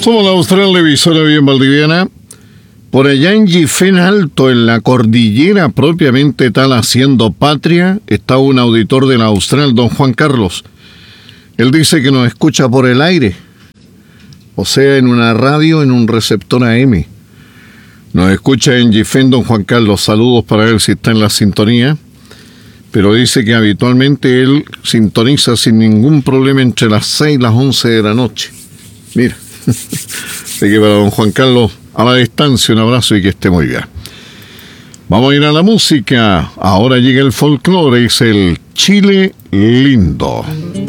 Somos la Austral de Emisora bien valdiviana. Por allá en Gifén Alto, en la cordillera propiamente tal, haciendo patria, está un auditor de la Austral, don Juan Carlos. Él dice que nos escucha por el aire, o sea, en una radio, en un receptor AM. Nos escucha en Gifén, don Juan Carlos. Saludos para él si está en la sintonía. Pero dice que habitualmente él sintoniza sin ningún problema entre las 6 y las 11 de la noche. Mira. Así que para don Juan Carlos, a la distancia, un abrazo y que esté muy bien. Vamos a ir a la música. Ahora llega el folclore, es el Chile lindo.